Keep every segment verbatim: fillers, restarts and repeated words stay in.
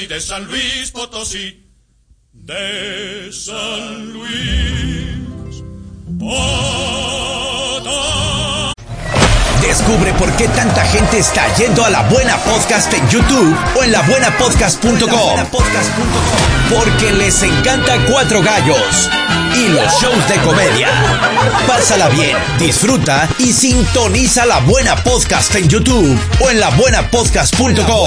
Potosí, de San Luis Potosí, de San Luis Potosí. Descubre por qué tanta gente está yendo a La Buena Podcast en YouTube o en la buena podcast punto com. Porque les encanta Cuatro Gallos y los shows de comedia. Pásala bien, disfruta y sintoniza La Buena Podcast en YouTube o en la buena podcast punto com.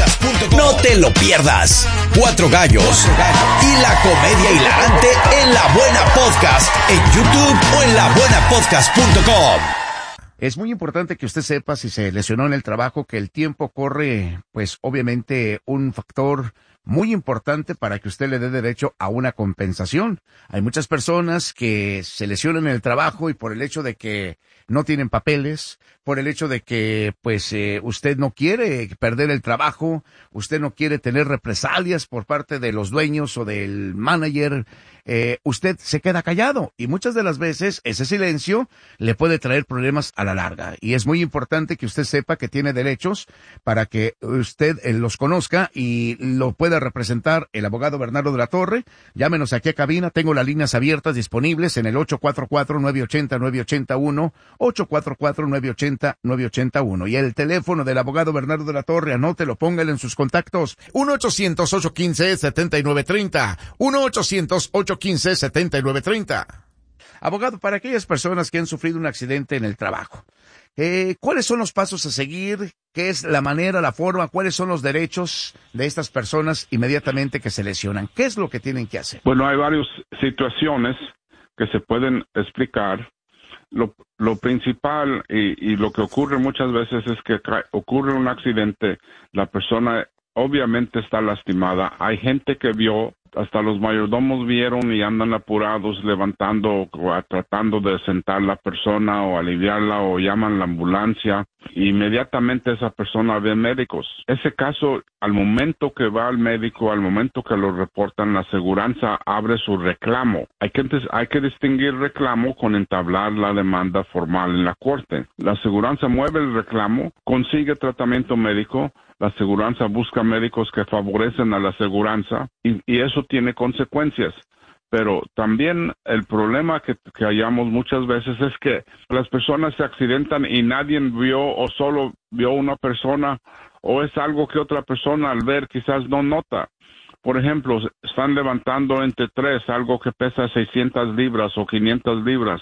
No te lo pierdas. Cuatro Gallos y la comedia hilarante en La Buena Podcast en YouTube o en la buena podcast punto com. Es muy importante que usted sepa, si se lesionó en el trabajo, que el tiempo corre, pues obviamente un factor muy importante para que usted le dé derecho a una compensación. Hay muchas personas que se lesionan en el trabajo y por el hecho de que no tienen papeles, por el hecho de que pues eh, usted no quiere perder el trabajo, usted no quiere tener represalias por parte de los dueños o del manager, eh, usted se queda callado y muchas de las veces ese silencio le puede traer problemas a la larga. Y es muy importante que usted sepa que tiene derechos para que usted eh, los conozca y lo pueda representar el abogado Bernardo de la Torre. Llámenos aquí a cabina, tengo las líneas abiertas disponibles en el ocho cuatro cuatro, nueve ocho cero, nueve ocho uno, ocho cuatro cuatro, nueve ocho cero, nueve ocho uno. Y el teléfono del abogado Bernardo de la Torre, anótelo, póngalo en sus contactos, uno ochocientos, ocho uno cinco, siete nueve tres cero, uno ochocientos, ocho uno cinco, siete nueve tres cero. Abogado, para aquellas personas que han sufrido un accidente en el trabajo, eh, ¿cuáles son los pasos a seguir? ¿Qué es la manera, la forma? ¿Cuáles son los derechos de estas personas inmediatamente que se lesionan? ¿Qué es lo que tienen que hacer? Bueno, hay varias situaciones que se pueden explicar. Lo, lo principal y, y lo que ocurre muchas veces es que ocurre un accidente, la persona obviamente está lastimada. Hay gente que vio, hasta los mayordomos vieron y andan apurados levantando o tratando de sentar la persona o aliviarla o llaman la ambulancia. Inmediatamente esa persona ve médicos. Ese caso, al momento que va al médico, al momento que lo reportan, la aseguranza abre su reclamo. Hay que, hay que distinguir reclamo con entablar la demanda formal en la corte. La aseguranza mueve el reclamo, consigue tratamiento médico. La aseguranza busca médicos que favorecen a la aseguranza y, y eso tiene consecuencias. Pero también el problema que, que hallamos muchas veces es que las personas se accidentan y nadie vio o solo vio una persona o es algo que otra persona al ver quizás no nota. Por ejemplo, están levantando entre tres, algo que pesa seiscientas libras o quinientas libras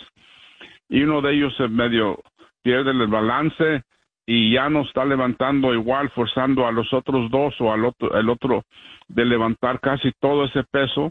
y uno de ellos se medio pierde el balance y ya no está levantando igual, forzando a los otros dos o al otro, el otro de levantar casi todo ese peso.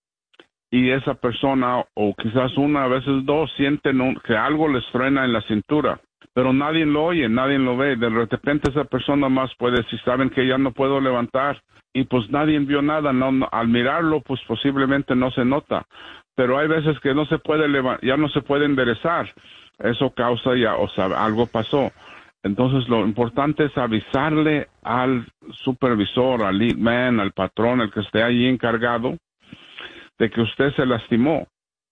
Y esa persona, o quizás una, a veces dos, sienten un, que algo les frena en la cintura. Pero nadie lo oye, nadie lo ve. De repente esa persona más puede decir, saben que ya no puedo levantar. Y pues nadie vio nada. No, no, al mirarlo, pues posiblemente no se nota. Pero hay veces que no se puede levantar, ya no se puede enderezar. Eso causa ya, o sea, algo pasó. Entonces lo importante es avisarle al supervisor, al lead man, al patrón, el que esté allí encargado, de que usted se lastimó.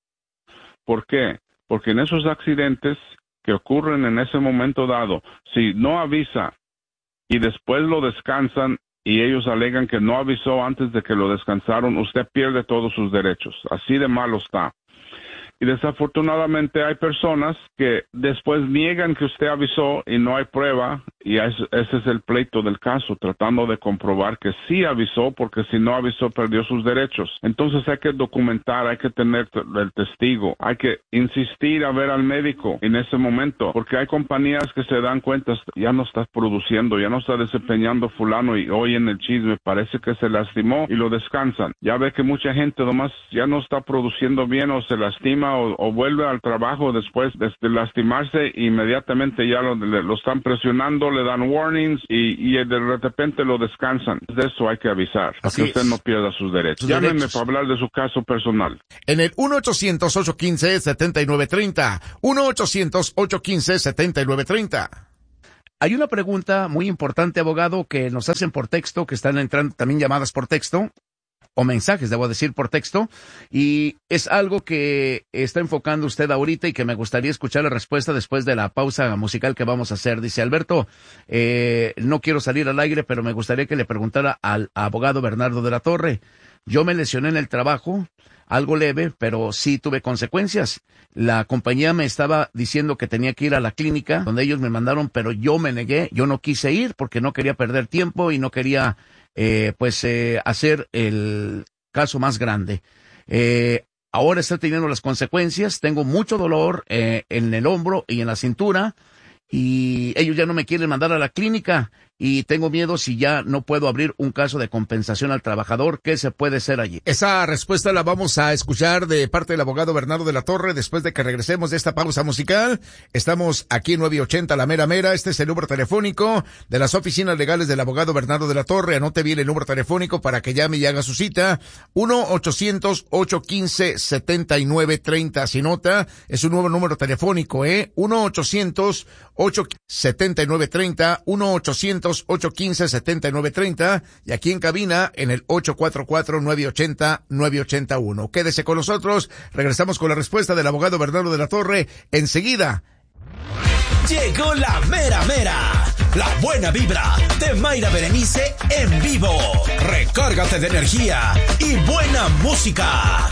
¿Por qué? Porque en esos accidentes que ocurren en ese momento dado, si no avisa y después lo descansan y ellos alegan que no avisó antes de que lo descansaron, usted pierde todos sus derechos. Así de malo está. Y desafortunadamente hay personas que después niegan que usted avisó y no hay prueba, y ese es el pleito del caso, tratando de comprobar que sí avisó, porque si no avisó perdió sus derechos. Entonces hay que documentar, hay que tener el testigo, hay que insistir a ver al médico en ese momento, porque hay compañías que se dan cuenta, ya no está produciendo, ya no está desempeñando fulano y hoy en el chisme parece que se lastimó y lo descansan. Ya ve que mucha gente nomás ya no está produciendo bien o se lastima O, o vuelve al trabajo después de, de lastimarse, inmediatamente ya lo, le, lo están presionando, le dan warnings y, y de repente lo descansan. De eso hay que avisar, para que usted no pierda sus derechos. Sus Llámeme derechos. Para hablar de su caso personal. En el uno ochocientos, ocho uno cinco, siete nueve tres cero, uno ochocientos, ocho uno cinco, siete nueve tres cero. Hay una pregunta muy importante, abogado, que nos hacen por texto, que están entrando también llamadas por texto. o mensajes, debo decir, por texto, y es algo que está enfocando usted ahorita y que me gustaría escuchar la respuesta después de la pausa musical que vamos a hacer. Dice Alberto, eh, no quiero salir al aire, pero me gustaría que le preguntara al abogado Bernardo de la Torre. Yo me lesioné en el trabajo, algo leve, pero sí tuve consecuencias. La compañía me estaba diciendo que tenía que ir a la clínica donde ellos me mandaron, pero yo me negué, yo no quise ir porque no quería perder tiempo y no quería eh, pues eh, hacer el caso más grande. Eh, ahora estoy teniendo las consecuencias, tengo mucho dolor eh, en el hombro y en la cintura y ellos ya no me quieren mandar a la clínica y tengo miedo si ya no puedo abrir un caso de compensación al trabajador. ¿Qué se puede hacer allí? Esa respuesta la vamos a escuchar de parte del abogado Bernardo de la Torre después de que regresemos de esta pausa musical. Estamos aquí en nueve ochenta La Mera Mera. Este es el número telefónico de las oficinas legales del abogado Bernardo de la Torre. Anote bien el número telefónico para que llame y haga su cita. uno ochocientos, ocho quince, setenta y nueve treinta. Si nota, es un nuevo número telefónico, ¿eh? uno ochocientos, ocho quince, setenta y nueve treinta. uno ochocientos, ocho quince, setenta y nueve treinta y aquí en cabina en el ocho cuatro cuatro, nueve ochenta, nueve ochenta y uno. Quédese con nosotros, regresamos con la respuesta del abogado Bernardo de la Torre enseguida. Llegó la mera mera, la buena vibra de Mayra Berenice en vivo. Recárgate de energía y buena música.